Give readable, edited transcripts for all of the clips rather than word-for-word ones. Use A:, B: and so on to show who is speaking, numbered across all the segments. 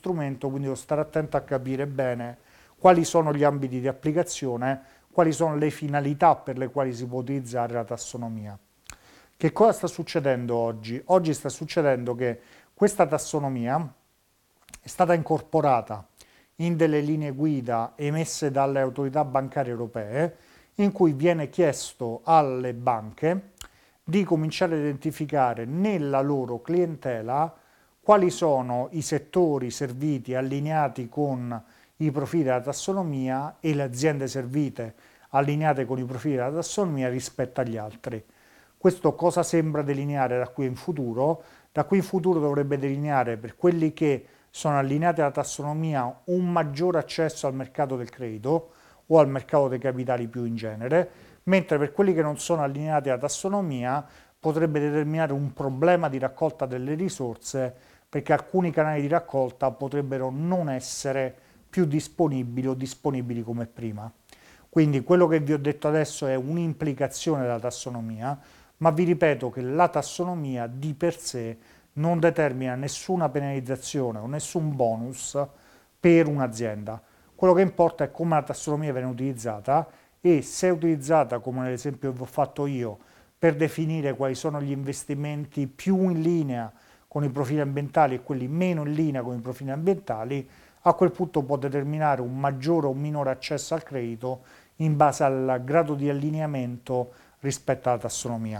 A: strumento, quindi devo stare attento a capire bene quali sono gli ambiti di applicazione, quali sono le finalità per le quali si può utilizzare la tassonomia. Che cosa sta succedendo oggi? Oggi sta succedendo che questa tassonomia è stata incorporata in delle linee guida emesse dalle autorità bancarie europee, in cui viene chiesto alle banche di cominciare a identificare nella loro clientela quali sono i settori serviti allineati con i profili della tassonomia e le aziende servite allineate con i profili della tassonomia rispetto agli altri. Questo cosa sembra delineare da qui in futuro? Da qui in futuro dovrebbe delineare per quelli che sono allineati alla tassonomia un maggiore accesso al mercato del credito o al mercato dei capitali più in genere, mentre per quelli che non sono allineati alla tassonomia potrebbe determinare un problema di raccolta delle risorse, perché alcuni canali di raccolta potrebbero non essere più disponibili o disponibili come prima. Quindi quello che vi ho detto adesso è un'implicazione della tassonomia, ma vi ripeto che la tassonomia di per sé non determina nessuna penalizzazione o nessun bonus per un'azienda. Quello che importa è come la tassonomia viene utilizzata e se è utilizzata, come nell'esempio che vi ho fatto io, per definire quali sono gli investimenti più in linea con i profili ambientali e quelli meno in linea con i profili ambientali, a quel punto può determinare un maggiore o minore accesso al credito in base al grado di allineamento rispetto alla tassonomia.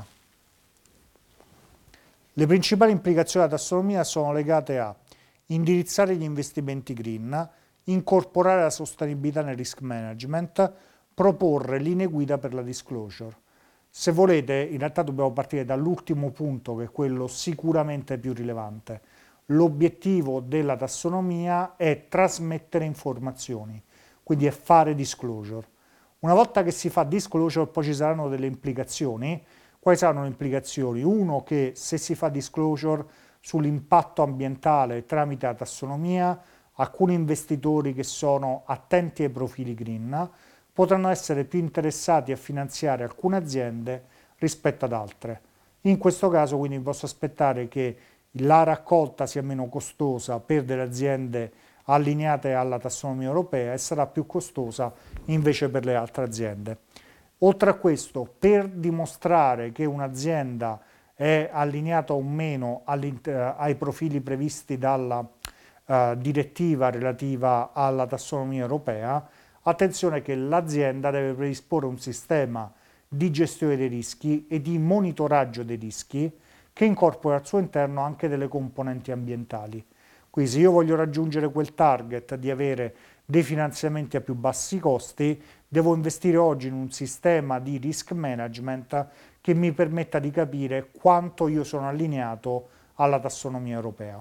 A: Le principali implicazioni della tassonomia sono legate a indirizzare gli investimenti green, incorporare la sostenibilità nel risk management, proporre linee guida per la disclosure. Se volete, in realtà dobbiamo partire dall'ultimo punto, che è quello sicuramente più rilevante. L'obiettivo della tassonomia è trasmettere informazioni, quindi è fare disclosure. Una volta che si fa disclosure poi ci saranno delle implicazioni. Quali saranno le implicazioni? Uno, che se si fa disclosure sull'impatto ambientale tramite la tassonomia, alcuni investitori che sono attenti ai profili green potranno essere più interessati a finanziare alcune aziende rispetto ad altre. In questo caso quindi posso aspettare che la raccolta sia meno costosa per delle aziende allineate alla tassonomia europea e sarà più costosa invece per le altre aziende. Oltre a questo, per dimostrare che un'azienda è allineata o meno ai profili previsti dalla direttiva relativa alla tassonomia europea, attenzione che l'azienda deve predisporre un sistema di gestione dei rischi e di monitoraggio dei rischi che incorpora al suo interno anche delle componenti ambientali. Quindi se io voglio raggiungere quel target di avere dei finanziamenti a più bassi costi, devo investire oggi in un sistema di risk management che mi permetta di capire quanto io sono allineato alla tassonomia europea.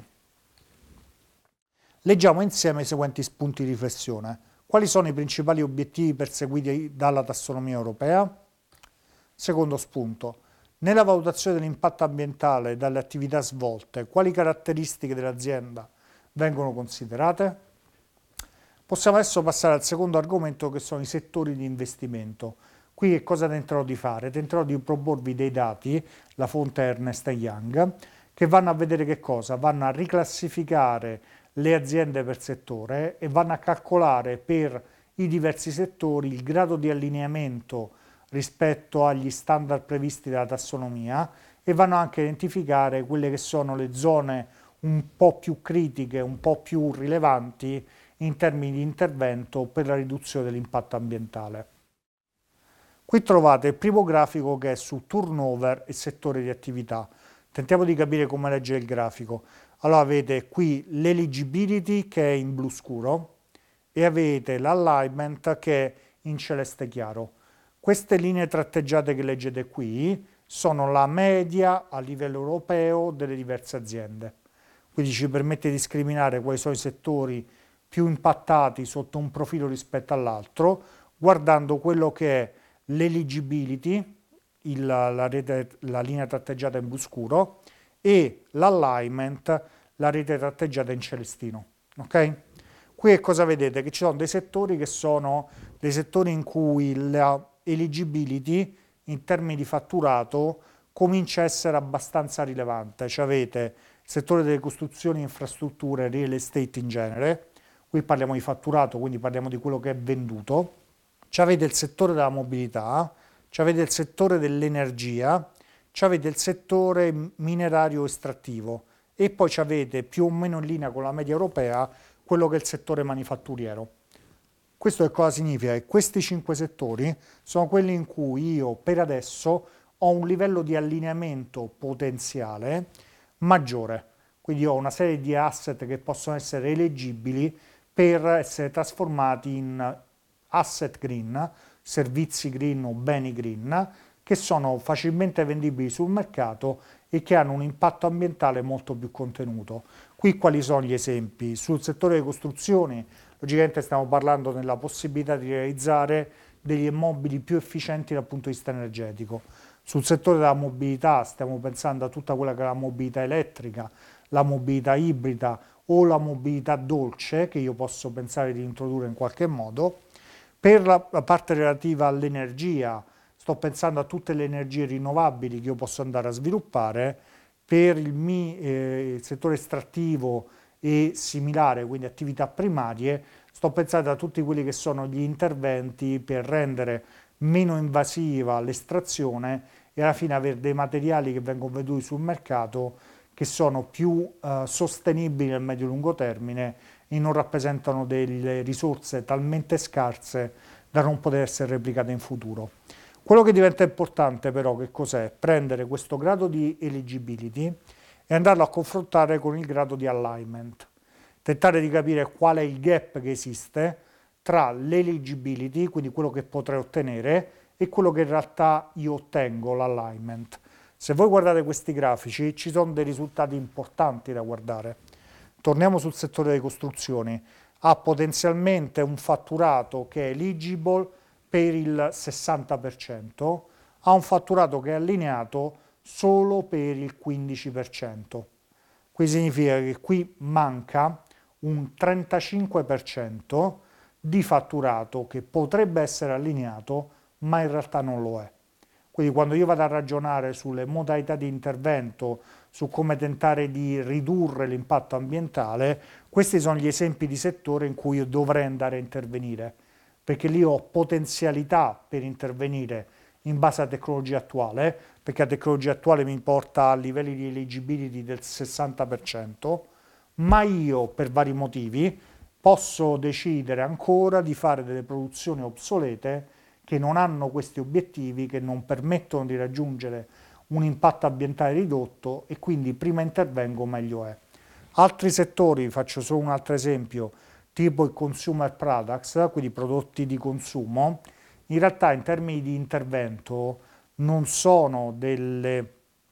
A: Leggiamo insieme i seguenti spunti di riflessione. Quali sono i principali obiettivi perseguiti dalla tassonomia europea? Secondo spunto. Nella valutazione dell'impatto ambientale e dalle attività svolte, quali caratteristiche dell'azienda vengono considerate? Possiamo adesso passare al secondo argomento, che sono i settori di investimento. Qui che cosa tenterò di fare? Tenterò di proporvi dei dati, la fonte è Ernst Young, che vanno a vedere che cosa? Vanno a riclassificare le aziende per settore e vanno a calcolare per i diversi settori il grado di allineamento rispetto agli standard previsti dalla tassonomia e vanno anche a identificare quelle che sono le zone un po' più critiche, un po' più rilevanti in termini di intervento per la riduzione dell'impatto ambientale. Qui trovate il primo grafico che è su turnover e settore di attività. Tentiamo di capire come leggere il grafico. Allora avete qui l'eligibility che è in blu scuro e avete l'alignment che è in celeste chiaro. Queste linee tratteggiate che leggete qui sono la media a livello europeo delle diverse aziende. Quindi ci permette di discriminare quali sono i settori più impattati sotto un profilo rispetto all'altro, guardando quello che è l'eligibility, la linea tratteggiata in blu scuro, e l'alignment, la rete tratteggiata in celestino. Ok? Qui cosa vedete? Che ci sono dei settori che sono dei settori in cui la eligibility in termini di fatturato comincia a essere abbastanza rilevante. Cioè avete settore delle costruzioni, infrastrutture, real estate in genere. Qui parliamo di fatturato, quindi parliamo di quello che è venduto. C'avete il settore della mobilità, c'avete il settore dell'energia, c'avete il settore minerario estrattivo e poi c'avete più o meno in linea con la media europea quello che è il settore manifatturiero. Questo che cosa significa? Che questi 5 settori sono quelli in cui io per adesso ho un livello di allineamento potenziale maggiore. Quindi ho una serie di asset che possono essere eleggibili per essere trasformati in asset green, servizi green o beni green, che sono facilmente vendibili sul mercato e che hanno un impatto ambientale molto più contenuto. Qui quali sono gli esempi? Sul settore delle costruzioni, logicamente stiamo parlando della possibilità di realizzare degli immobili più efficienti dal punto di vista energetico. Sul settore della mobilità stiamo pensando a tutta quella che è la mobilità elettrica, la mobilità ibrida o la mobilità dolce che io posso pensare di introdurre in qualche modo. Per la parte relativa all'energia, sto pensando a tutte le energie rinnovabili che io posso andare a sviluppare. Per il settore estrattivo e similare, quindi attività primarie, sto pensando a tutti quelli che sono gli interventi per rendere meno invasiva l'estrazione e alla fine avere dei materiali che vengono venduti sul mercato che sono più sostenibili nel medio-lungo termine e non rappresentano delle risorse talmente scarse da non poter essere replicate in futuro. Quello che diventa importante però che cos'è? Prendere questo grado di eligibility e andarlo a confrontare con il grado di alignment, tentare di capire qual è il gap che esiste tra l'eligibility, quindi quello che potrei ottenere, e quello che in realtà io ottengo, l'alignment. Se voi guardate questi grafici ci sono dei risultati importanti da guardare. Torniamo sul settore delle costruzioni. Ha potenzialmente un fatturato che è eligible per il 60%, ha un fatturato che è allineato solo per il 15%. Quindi significa che qui manca un 35% di fatturato che potrebbe essere allineato, ma in realtà non lo è. Quindi quando io vado a ragionare sulle modalità di intervento, su come tentare di ridurre l'impatto ambientale, questi sono gli esempi di settore in cui io dovrei andare a intervenire, perché lì ho potenzialità per intervenire in base alla tecnologia attuale, perché la tecnologia attuale mi porta a livelli di eligibility del 60%, ma io per vari motivi posso decidere ancora di fare delle produzioni obsolete che non hanno questi obiettivi, che non permettono di raggiungere un impatto ambientale ridotto e quindi prima intervengo meglio è. Altri settori, faccio solo un altro esempio, tipo i consumer products, quindi prodotti di consumo, in realtà in termini di intervento non sono delle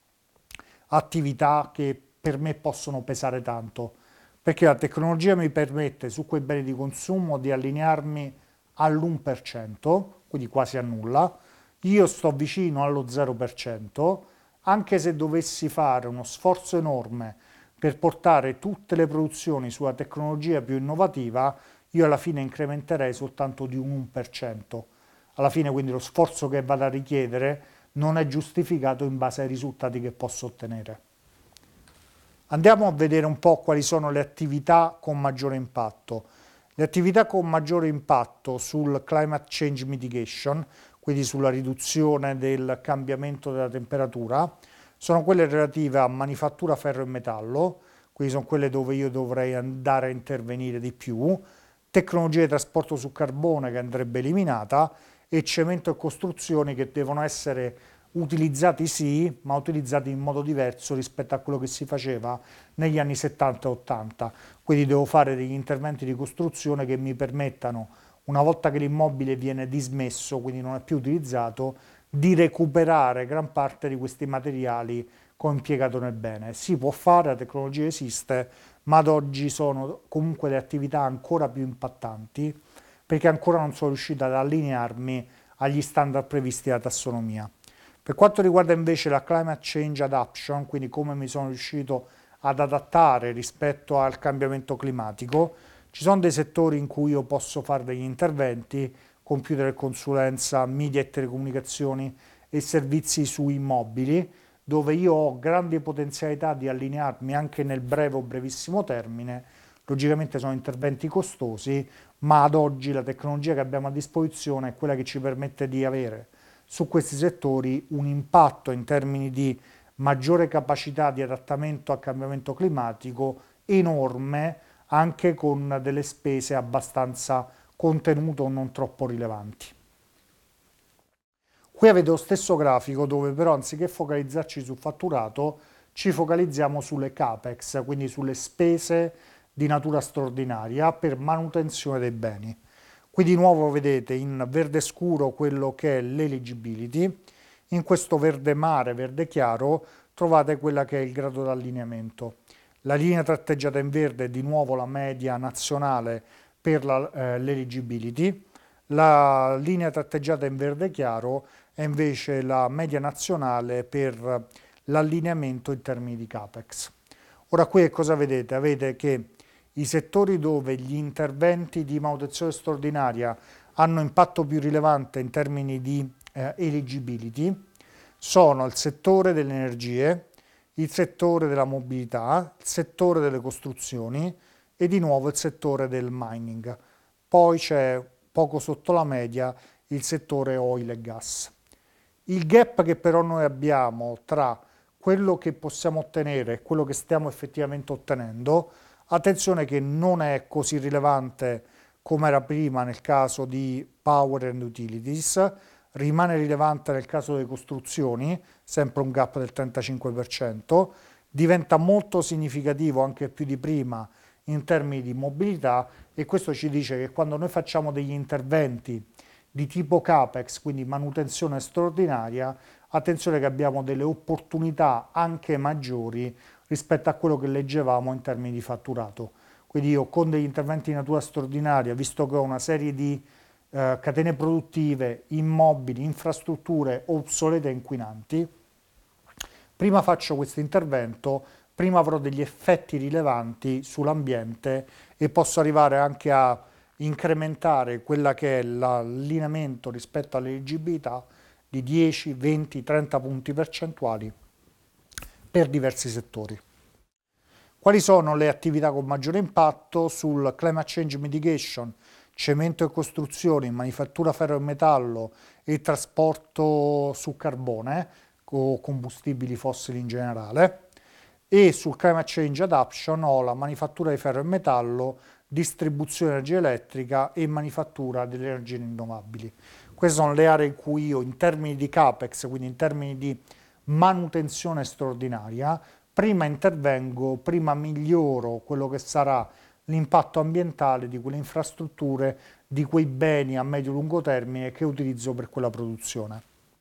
A: attività che per me possono pesare tanto, perché la tecnologia mi permette su quei beni di consumo di allinearmi all'1%, quindi quasi a nulla, io sto vicino allo 0%, anche se dovessi fare uno sforzo enorme per portare tutte le produzioni sulla tecnologia più innovativa, io alla fine incrementerei soltanto di un 1%. Alla fine quindi lo sforzo che vado a richiedere non è giustificato in base ai risultati che posso ottenere. Andiamo a vedere un po' quali sono le attività con maggiore impatto. Le attività con maggiore impatto sul climate change mitigation, quindi sulla riduzione del cambiamento della temperatura, sono quelle relative a manifattura ferro e metallo, quindi sono quelle dove io dovrei andare a intervenire di più, tecnologia di trasporto su carbone che andrebbe eliminata e cemento e costruzioni che devono essere utilizzati sì, ma utilizzati in modo diverso rispetto a quello che si faceva negli anni 70 e 80. Quindi devo fare degli interventi di costruzione che mi permettano, una volta che l'immobile viene dismesso, quindi non è più utilizzato, di recuperare gran parte di questi materiali che ho impiegato nel bene. Si può fare, la tecnologia esiste, ma ad oggi sono comunque le attività ancora più impattanti perché ancora non sono riuscito ad allinearmi agli standard previsti dalla tassonomia. Per quanto riguarda invece la climate change adaptation, quindi come mi sono riuscito ad adattare rispetto al cambiamento climatico, ci sono dei settori in cui io posso fare degli interventi, computer e consulenza, media e telecomunicazioni e servizi su immobili, dove io ho grandi potenzialità di allinearmi anche nel breve o brevissimo termine. Logicamente sono interventi costosi, ma ad oggi la tecnologia che abbiamo a disposizione è quella che ci permette di avere su questi settori un impatto in termini di maggiore capacità di adattamento al cambiamento climatico enorme, anche con delle spese abbastanza contenute o non troppo rilevanti. Qui avete lo stesso grafico dove però anziché focalizzarci sul fatturato, ci focalizziamo sulle CAPEX, quindi sulle spese di natura straordinaria per manutenzione dei beni. Qui di nuovo vedete in verde scuro quello che è l'eligibility, in questo verde mare, verde chiaro, trovate quella che è il grado d'allineamento. La linea tratteggiata in verde è di nuovo la media nazionale per l'eligibility, la linea tratteggiata in verde chiaro è invece la media nazionale per l'allineamento in termini di CAPEX. Ora qui cosa vedete? Vedete che i settori dove gli interventi di manutenzione straordinaria hanno impatto più rilevante in termini di eligibility sono il settore delle energie, il settore della mobilità, il settore delle costruzioni e di nuovo il settore del mining. Poi c'è poco sotto la media il settore oil e gas. Il gap che però noi abbiamo tra quello che possiamo ottenere e quello che stiamo effettivamente ottenendo, attenzione che non è così rilevante come era prima nel caso di Power and Utilities, rimane rilevante nel caso delle costruzioni, sempre un gap del 35%, diventa molto significativo anche più di prima in termini di mobilità e questo ci dice che quando noi facciamo degli interventi di tipo CAPEX, quindi manutenzione straordinaria, attenzione che abbiamo delle opportunità anche maggiori rispetto a quello che leggevamo in termini di fatturato. Quindi io con degli interventi di natura straordinaria, visto che ho una serie di catene produttive, immobili, infrastrutture obsolete e inquinanti, prima faccio questo intervento, prima avrò degli effetti rilevanti sull'ambiente e posso arrivare anche a incrementare quella che è l'allineamento rispetto all'eleggibilità di 10, 20, 30 punti percentuali per diversi settori. Quali sono le attività con maggiore impatto sul climate change mitigation, cemento e costruzioni, manifattura ferro e metallo e trasporto su carbone o combustibili fossili in generale, e sul climate change adaptation ho la manifattura di ferro e metallo, distribuzione di energia elettrica e manifattura delle energie rinnovabili. Queste sono le aree in cui io in termini di CAPEX, quindi in termini di manutenzione straordinaria, prima intervengo, prima miglioro quello che sarà l'impatto ambientale di quelle infrastrutture, di quei beni a medio-lungo termine che utilizzo per quella produzione.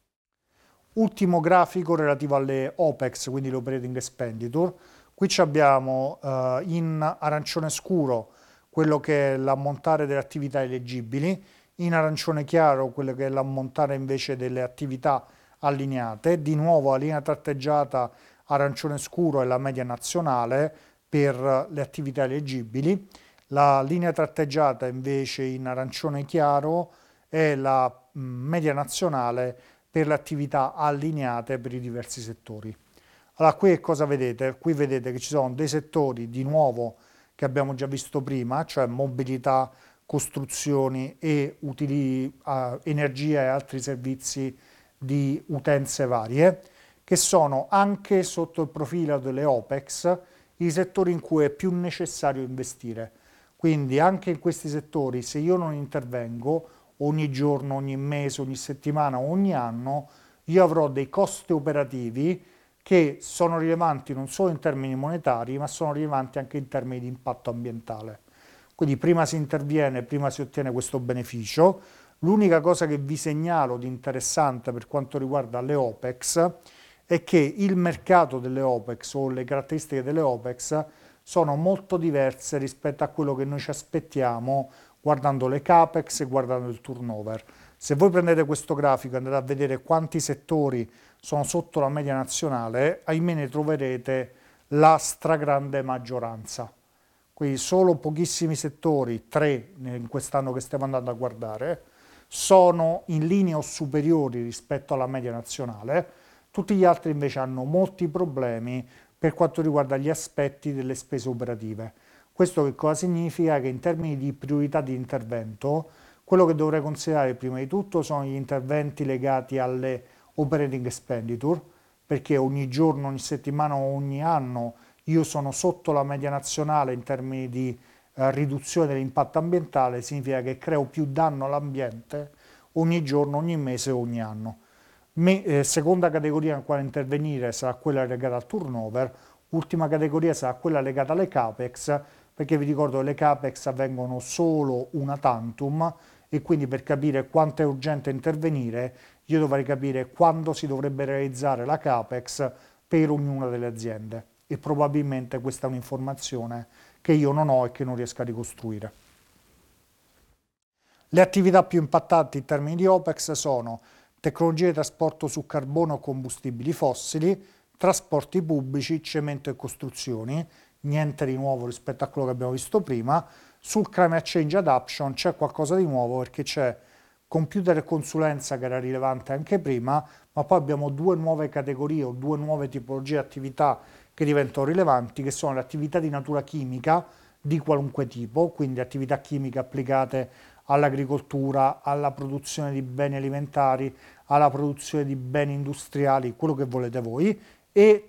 A: Ultimo grafico relativo alle OPEX, quindi le operating expenditure. Qui abbiamo in arancione scuro quello che è l'ammontare delle attività eleggibili, in arancione chiaro quello che è l'ammontare invece delle attività allineate. Di nuovo la linea tratteggiata arancione scuro è la media nazionale per le attività eleggibili. La linea tratteggiata invece in arancione chiaro è la media nazionale per le attività allineate per i diversi settori. Allora, qui cosa vedete? Qui vedete che ci sono dei settori, di nuovo, che abbiamo già visto prima, cioè mobilità, costruzioni e energia e altri servizi di utenze varie, che sono anche sotto il profilo delle OPEX i settori in cui è più necessario investire. Quindi anche in questi settori, se io non intervengo, ogni giorno, ogni mese, ogni settimana, ogni anno, io avrò dei costi operativi che sono rilevanti non solo in termini monetari, ma sono rilevanti anche in termini di impatto ambientale. Quindi prima si interviene, prima si ottiene questo beneficio. L'unica cosa che vi segnalo di interessante per quanto riguarda le OPEX è che il mercato delle OPEX o le caratteristiche delle OPEX sono molto diverse rispetto a quello che noi ci aspettiamo guardando le CAPEX e guardando il turnover. Se voi prendete questo grafico e andate a vedere quanti settori sono sotto la media nazionale, ahimè ne troverete la stragrande maggioranza. Quindi solo pochissimi settori, 3 in quest'anno che stiamo andando a guardare, sono in linea o superiori rispetto alla media nazionale. Tutti gli altri invece hanno molti problemi per quanto riguarda gli aspetti delle spese operative. Questo che cosa significa? Che in termini di priorità di intervento, quello che dovrei considerare prima di tutto sono gli interventi legati alle operating expenditure, perché ogni giorno, ogni settimana o ogni anno io sono sotto la media nazionale in termini di riduzione dell'impatto ambientale, significa che creo più danno all'ambiente ogni giorno, ogni mese, ogni anno. Seconda categoria in quale intervenire sarà quella legata al turnover, ultima categoria sarà quella legata alle capex, perché vi ricordo che le capex avvengono solo una tantum e quindi per capire quanto è urgente intervenire io dovrei capire quando si dovrebbe realizzare la capex per ognuna delle aziende e probabilmente questa è un'informazione che io non ho e che non riesco a ricostruire. Le attività più impattanti in termini di OPEX sono tecnologie di trasporto su carbone o combustibili fossili, trasporti pubblici, cemento e costruzioni, niente di nuovo rispetto a quello che abbiamo visto prima. Sul climate change adaptation c'è qualcosa di nuovo perché c'è computer e consulenza che era rilevante anche prima, ma poi abbiamo due nuove categorie o due nuove tipologie di attività che diventano rilevanti, che sono le attività di natura chimica di qualunque tipo, quindi attività chimiche applicate all'agricoltura, alla produzione di beni alimentari, alla produzione di beni industriali, quello che volete voi, e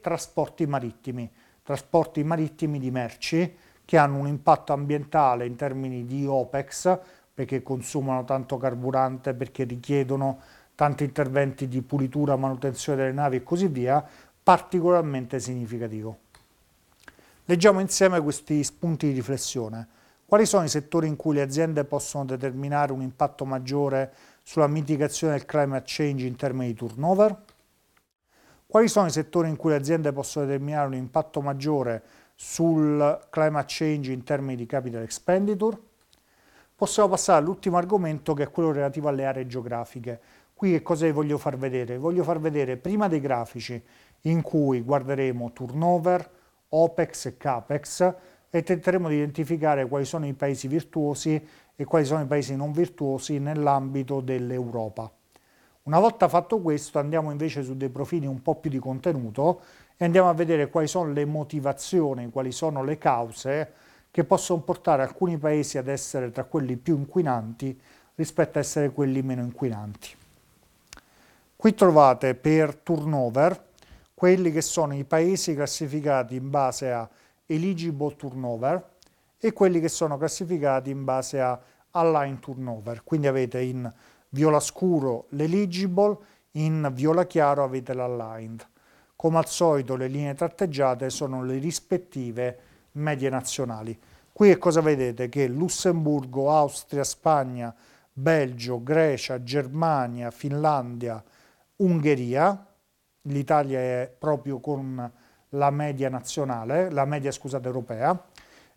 A: trasporti marittimi di merci che hanno un impatto ambientale in termini di OPEX, perché consumano tanto carburante, perché richiedono tanti interventi di pulitura, manutenzione delle navi e così via, particolarmente significativo. Leggiamo insieme questi spunti di riflessione. Quali sono i settori in cui le aziende possono determinare un impatto maggiore sulla mitigazione del climate change in termini di turnover? Quali sono i settori in cui le aziende possono determinare un impatto maggiore sul climate change in termini di capital expenditure? Possiamo passare all'ultimo argomento che è quello relativo alle aree geografiche. Qui che cosa vi voglio far vedere? Voglio far vedere prima dei grafici in cui guarderemo turnover, OPEX e CAPEX e tenteremo di identificare quali sono i paesi virtuosi e quali sono i paesi non virtuosi nell'ambito dell'Europa. Una volta fatto questo andiamo invece su dei profili un po' più di contenuto e andiamo a vedere quali sono le motivazioni, quali sono le cause che possono portare alcuni paesi ad essere tra quelli più inquinanti rispetto a essere quelli meno inquinanti. Qui trovate per turnover quelli che sono i paesi classificati in base a eligible turnover e quelli che sono classificati in base a align turnover. Quindi avete in viola scuro l'eligible, in viola chiaro avete l'aligned. Come al solito le linee tratteggiate sono le rispettive medie nazionali. Qui che cosa vedete? Che Lussemburgo, Austria, Spagna, Belgio, Grecia, Germania, Finlandia, Ungheria, l'Italia è proprio con la media nazionale, la media scusate europea,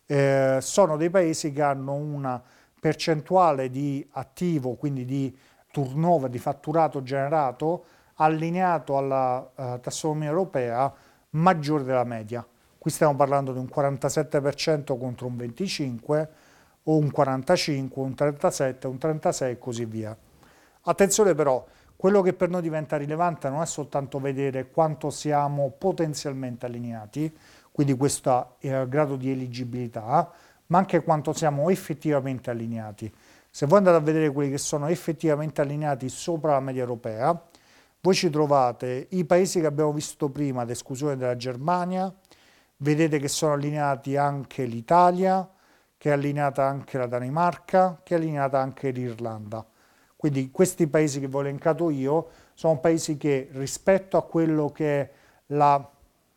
A: sono dei paesi che hanno una percentuale di attivo, quindi di turnover, di fatturato generato, allineato alla tassonomia europea maggiore della media. Qui stiamo parlando di un 47% contro un 25%, o un 45%, un 37%, un 36% e così via. Attenzione però, quello che per noi diventa rilevante non è soltanto vedere quanto siamo potenzialmente allineati, quindi questo grado di eligibilità, ma anche quanto siamo effettivamente allineati. Se voi andate a vedere quelli che sono effettivamente allineati sopra la media europea, voi ci trovate i paesi che abbiamo visto prima, ad esclusione della Germania, vedete che sono allineati anche l'Italia, che è allineata anche la Danimarca, che è allineata anche l'Irlanda. Quindi questi paesi che vi ho elencato io sono paesi che rispetto a quello che è la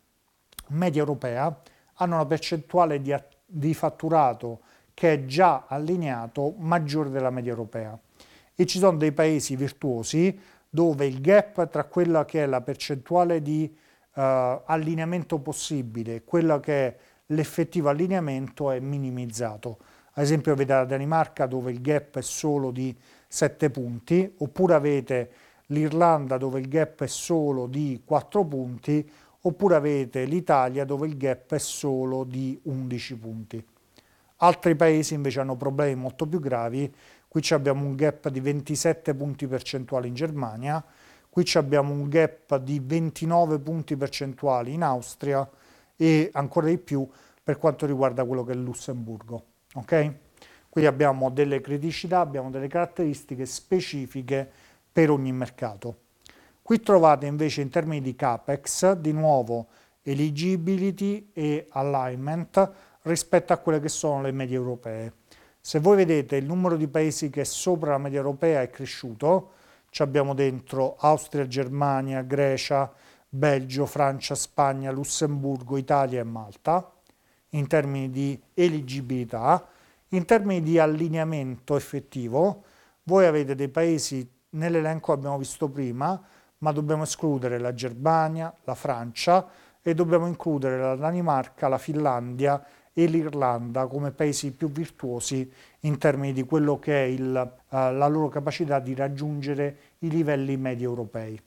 A: media europea hanno una percentuale di fatturato che è già allineato maggiore della media europea. E ci sono dei paesi virtuosi dove il gap tra quella che è la percentuale di allineamento possibile e quella che è l'effettivo allineamento è minimizzato. Ad esempio avete la Danimarca dove il gap è solo di 7 punti, oppure avete l'Irlanda dove il gap è solo di 4 punti, oppure avete l'Italia dove il gap è solo di 11 punti. Altri paesi invece hanno problemi molto più gravi, qui abbiamo un gap di 27 punti percentuali in Germania, Qui abbiamo un gap di 29 punti percentuali in Austria e ancora di più per quanto riguarda quello che è il Lussemburgo. Ok? Quindi abbiamo delle criticità, abbiamo delle caratteristiche specifiche per ogni mercato. Qui trovate invece in termini di CAPEX, di nuovo eligibility e alignment rispetto a quelle che sono le medie europee. Se voi vedete il numero di paesi che è sopra la media europea è cresciuto, ci abbiamo dentro Austria, Germania, Grecia, Belgio, Francia, Spagna, Lussemburgo, Italia e Malta, in termini di eligibilità. In termini di allineamento effettivo, voi avete dei paesi nell'elenco che abbiamo visto prima, ma dobbiamo escludere la Germania, la Francia e dobbiamo includere la Danimarca, la Finlandia e l'Irlanda come paesi più virtuosi in termini di quello che è la loro capacità di raggiungere i livelli medi europei.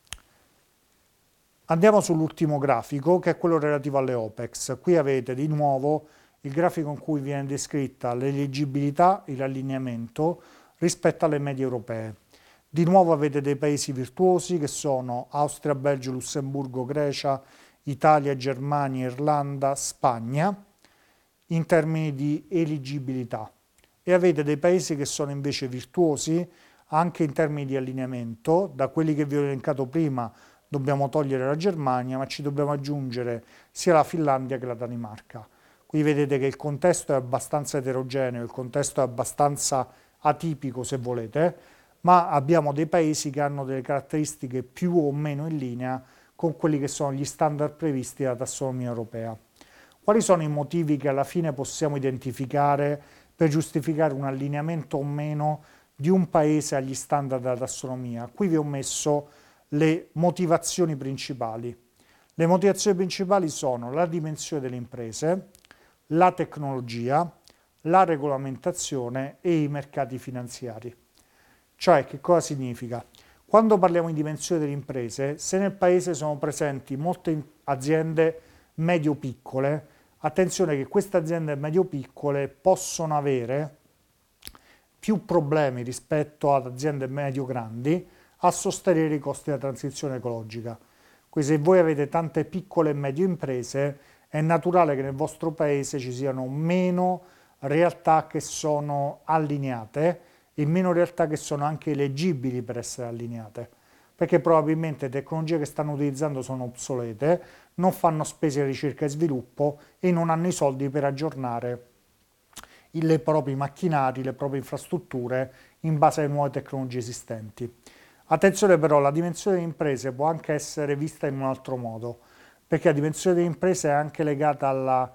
A: Andiamo sull'ultimo grafico, che è quello relativo alle OPEX. Qui avete di nuovo il grafico in cui viene descritta l'eleggibilità e l'allineamento rispetto alle medie europee. Di nuovo avete dei paesi virtuosi che sono Austria, Belgio, Lussemburgo, Grecia, Italia, Germania, Irlanda, Spagna, in termini di eliggibilità. E avete dei paesi che sono invece virtuosi anche in termini di allineamento. Da quelli che vi ho elencato prima dobbiamo togliere la Germania, ma ci dobbiamo aggiungere sia la Finlandia che la Danimarca. Qui vedete che il contesto è abbastanza eterogeneo, il contesto è abbastanza atipico se volete, ma abbiamo dei paesi che hanno delle caratteristiche più o meno in linea con quelli che sono gli standard previsti dalla tassonomia europea. Quali sono i motivi che alla fine possiamo identificare per giustificare un allineamento o meno di un paese agli standard della tassonomia? Qui vi ho messo le motivazioni principali. Le motivazioni principali sono la dimensione delle imprese, la tecnologia, la regolamentazione e i mercati finanziari. Cioè, che cosa significa? Quando parliamo di dimensione delle imprese, se nel paese sono presenti molte aziende medio-piccole, attenzione che queste aziende medio-piccole possono avere più problemi rispetto ad aziende medio-grandi a sostenere i costi della transizione ecologica. Quindi se voi avete tante piccole e medie imprese, è naturale che nel vostro paese ci siano meno realtà che sono allineate e meno realtà che sono anche eleggibili per essere allineate, perché probabilmente le tecnologie che stanno utilizzando sono obsolete, non fanno spese di ricerca e sviluppo e non hanno i soldi per aggiornare i propri macchinari, le proprie infrastrutture in base alle nuove tecnologie esistenti. Attenzione però, la dimensione delle imprese può anche essere vista in un altro modo, perché la dimensione delle imprese è anche legata alla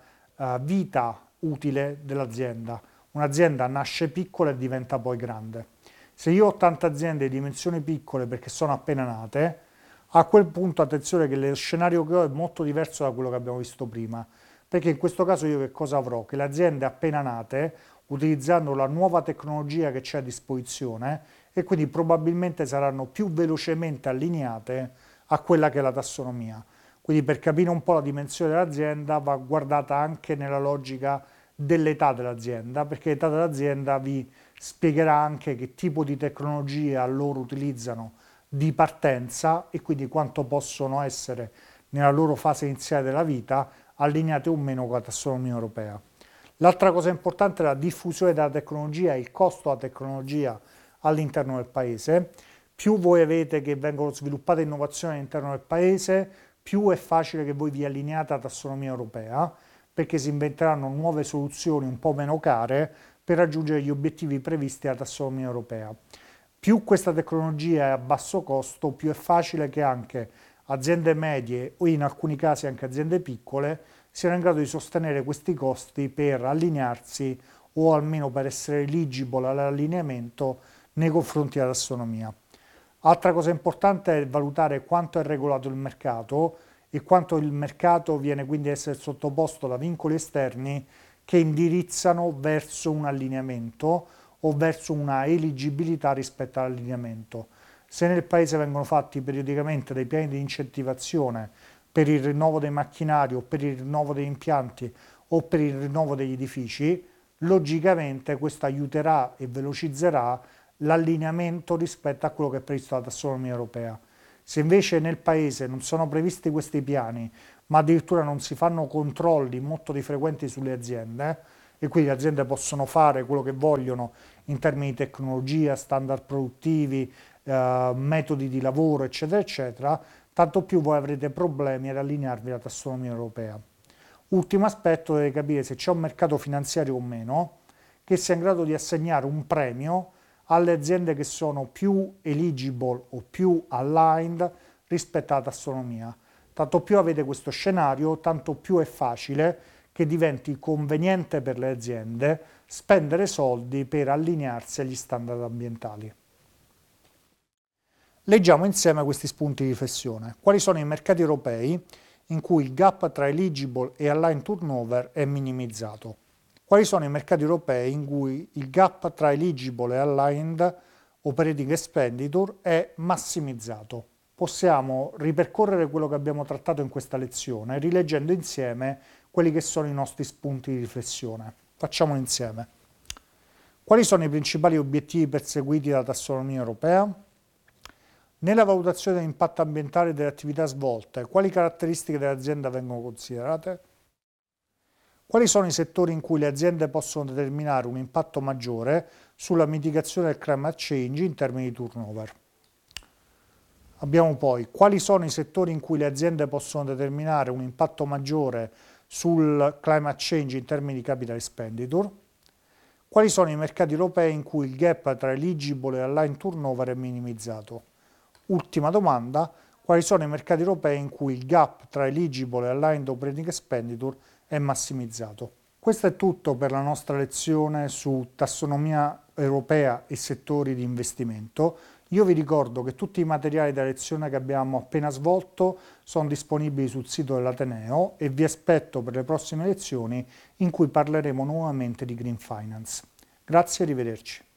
A: vita utile dell'azienda. Un'azienda nasce piccola e diventa poi grande. Se io ho tante aziende di dimensioni piccole perché sono appena nate, a quel punto attenzione che lo scenario che ho è molto diverso da quello che abbiamo visto prima, perché in questo caso io che cosa avrò? Che le aziende appena nate, utilizzando la nuova tecnologia che c'è a disposizione, e quindi probabilmente saranno più velocemente allineate a quella che è la tassonomia. Quindi per capire un po' la dimensione dell'azienda va guardata anche nella logica dell'età dell'azienda, perché l'età dell'azienda vi spiegherà anche che tipo di tecnologia loro utilizzano di partenza e quindi quanto possono essere nella loro fase iniziale della vita allineate o meno con la tassonomia europea. L'altra cosa importante è la diffusione della tecnologia e il costo della tecnologia all'interno del paese. Più voi avete che vengono sviluppate innovazioni all'interno del paese, più è facile che voi vi allineate alla tassonomia europea, perché si inventeranno nuove soluzioni un po' meno care per raggiungere gli obiettivi previsti dalla tassonomia europea. Più questa tecnologia è a basso costo, più è facile che anche aziende medie o in alcuni casi anche aziende piccole siano in grado di sostenere questi costi per allinearsi o almeno per essere eligible all'allineamento nei confronti della tassonomia. Altra cosa importante è valutare quanto è regolato il mercato e quanto il mercato viene quindi a essere sottoposto da vincoli esterni che indirizzano verso un allineamento o verso una eligibilità rispetto all'allineamento. Se nel paese vengono fatti periodicamente dei piani di incentivazione per il rinnovo dei macchinari o per il rinnovo degli impianti o per il rinnovo degli edifici, logicamente questo aiuterà e velocizzerà l'allineamento rispetto a quello che è previsto dalla tassonomia europea. Se invece nel paese non sono previsti questi piani, ma addirittura non si fanno controlli molto di frequenti sulle aziende, e quindi le aziende possono fare quello che vogliono in termini di tecnologia, standard produttivi, metodi di lavoro, eccetera, eccetera, tanto più voi avrete problemi ad allinearvi alla tassonomia europea. Ultimo aspetto, deve capire se c'è un mercato finanziario o meno che sia in grado di assegnare un premio alle aziende che sono più eligible o più aligned rispetto alla tassonomia. Tanto più avete questo scenario, tanto più è facile che diventi conveniente per le aziende spendere soldi per allinearsi agli standard ambientali. Leggiamo insieme questi spunti di riflessione. Quali sono i mercati europei in cui il gap tra eligible e aligned turnover è minimizzato? Quali sono i mercati europei in cui il gap tra eligible e aligned operating expenditure è massimizzato? Possiamo ripercorrere quello che abbiamo trattato in questa lezione rileggendo insieme quelli che sono i nostri spunti di riflessione. Facciamolo insieme. Quali sono i principali obiettivi perseguiti dalla tassonomia europea? Nella valutazione dell'impatto ambientale delle attività svolte, quali caratteristiche dell'azienda vengono considerate? Quali sono i settori in cui le aziende possono determinare un impatto maggiore sulla mitigazione del climate change in termini di turnover? Abbiamo poi quali sono i settori in cui le aziende possono determinare un impatto maggiore sul climate change in termini di capital expenditure? Quali sono i mercati europei in cui il gap tra eligible e aligned turnover è minimizzato? Ultima domanda, quali sono i mercati europei in cui il gap tra eligible e aligned operating expenditure è massimizzato? Questo è tutto per la nostra lezione su tassonomia europea e settori di investimento. Io vi ricordo che tutti i materiali della lezione che abbiamo appena svolto sono disponibili sul sito dell'Ateneo e vi aspetto per le prossime lezioni in cui parleremo nuovamente di Green Finance. Grazie e arrivederci.